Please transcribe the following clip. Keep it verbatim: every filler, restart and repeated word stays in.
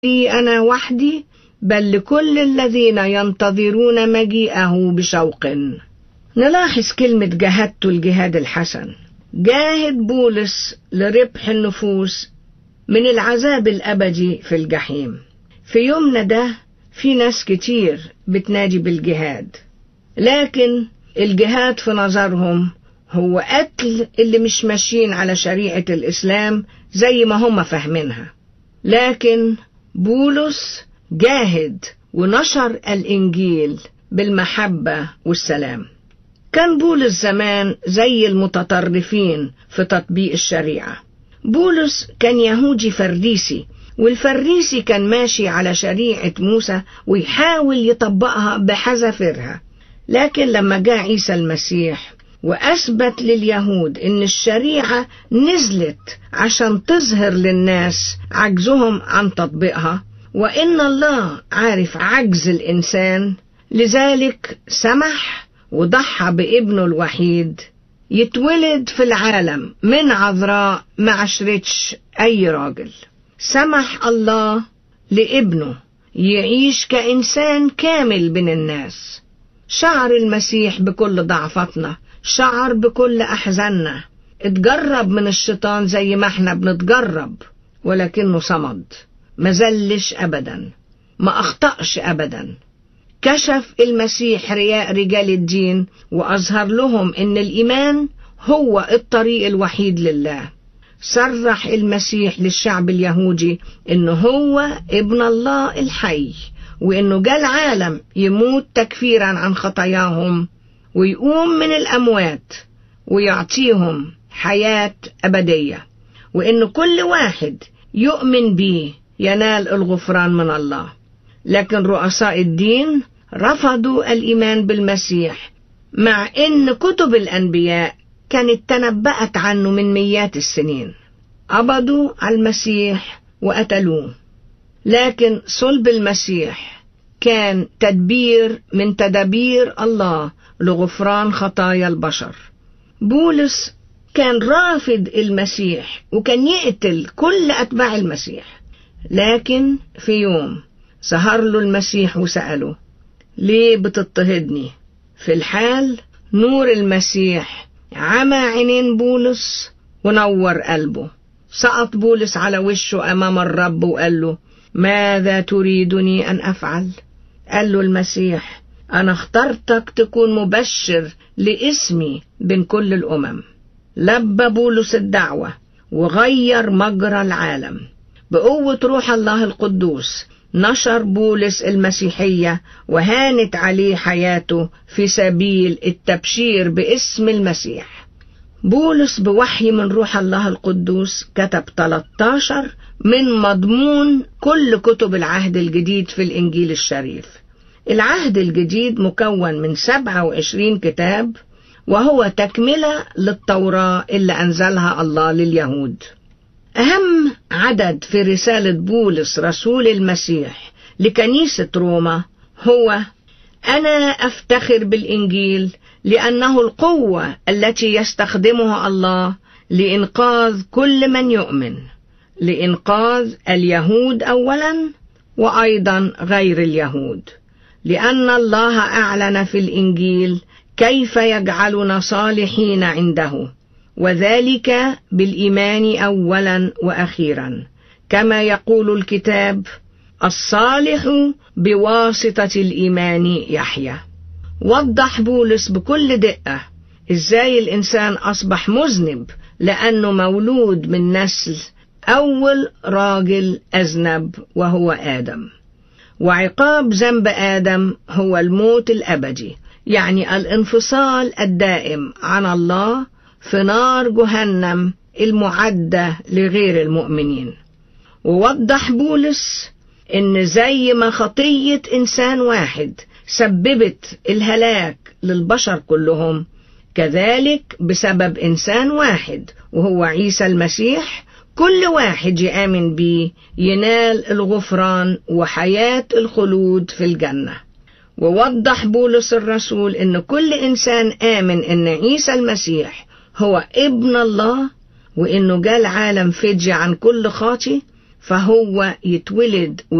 لي أنا وحدي بل لكل الذين ينتظرون مجيئه بشوق. نلاحظ كلمة جاهدت الجهاد الحسن. جاهد بولس لربح النفوس من العذاب الأبدي في الجحيم. في يومنا ده في ناس كتير بتنادي بالجهاد، لكن الجهاد في نظرهم هو قتل اللي مش ماشيين على شريعة الإسلام زي ما هم فاهمينها. لكن بولس جاهد ونشر الإنجيل بالمحبة والسلام. كان بولس زمان زي المتطرفين في تطبيق الشريعة. بولس كان يهودي فريسي، والفريسي كان ماشي على شريعة موسى ويحاول يطبقها بحذافيرها. لكن لما جاء عيسى المسيح وأثبت لليهود إن الشريعة نزلت عشان تظهر للناس عجزهم عن تطبيقها، وإن الله عارف عجز الإنسان، لذلك سمح وضحى بابنه الوحيد يتولد في العالم من عذراء ما عشرتش أي راجل. سمح الله لابنه يعيش كإنسان كامل بين الناس. شعر المسيح بكل ضعفتنا، شعر بكل أحزاننا، اتجرب من الشيطان زي ما احنا بنتجرب، ولكنه صمد، ما زلش أبدا، ما أخطأش أبدا. كشف المسيح رياء رجال الدين وأظهر لهم إن الإيمان هو الطريق الوحيد لله. صرح المسيح للشعب اليهودي إنه هو ابن الله الحي، وإنه جاء العالم يموت تكفيرا عن خطاياهم ويقوم من الأموات ويعطيهم حياة أبدية، وإنه كل واحد يؤمن به ينال الغفران من الله. لكن رؤساء الدين رفضوا الإيمان بالمسيح، مع إن كتب الأنبياء كانت تنبأت عنه من مئات السنين. قبضوا على المسيح وقتلوه، لكن صلب المسيح كان تدبير من تدابير الله لغفران خطايا البشر. بولس كان رافض المسيح وكان يقتل كل أتباع المسيح، لكن في يوم ظهر له المسيح وسأله: ليه بتضطهدني؟ في الحال نور المسيح عمى عينين بولس ونور قلبه. سقط بولس على وشه أمام الرب وقال له: ماذا تريدني أن أفعل؟ قال له المسيح: أنا اخترتك تكون مبشر لاسمي بين كل الأمم. لبى بولس الدعوة وغير مجرى العالم. بقوة روح الله القدوس نشر بولس المسيحية وهانت عليه حياته في سبيل التبشير باسم المسيح. بولس بوحي من روح الله القدوس كتب ثلاثة عشر من مضمون كل كتب العهد الجديد في الإنجيل الشريف. العهد الجديد مكون من سبعة وعشرين كتاب، وهو تكملة للتوراة اللي أنزلها الله لليهود. أهم عدد في رسالة بولس رسول المسيح لكنيسة روما هو: أنا أفتخر بالإنجيل لأنه القوة التي يستخدمها الله لإنقاذ كل من يؤمن، لإنقاذ اليهود أولا وأيضا غير اليهود، لأن الله أعلن في الإنجيل كيف يجعلنا صالحين عنده، وذلك بالإيمان أولا وأخيرا، كما يقول الكتاب: الصالح بواسطة الإيمان يحيى. وضح بولس بكل دقة إزاي الإنسان أصبح مذنب لأنه مولود من نسل أول راجل أذنب وهو آدم، وعقاب ذنب آدم هو الموت الأبدي، يعني الانفصال الدائم عن الله في نار جهنم المعدة لغير المؤمنين. ووضح بولس إن زي ما خطية إنسان واحد سببت الهلاك للبشر كلهم، كذلك بسبب إنسان واحد وهو عيسى المسيح كل واحد يآمن بيه ينال الغفران وحياة الخلود في الجنة. ووضح بولس الرسول إن كل إنسان آمن إن عيسى المسيح هو ابن الله وإنه جاء العالم فدية عن كل خاطئ، فهو يتولد